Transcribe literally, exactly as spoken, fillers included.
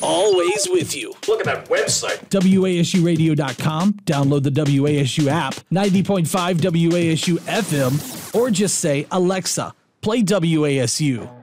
always with you. Look at that website. W A S U radio dot com. Download the W A S U app, ninety point five W A S U F M, or just say, Alexa, play W A S U.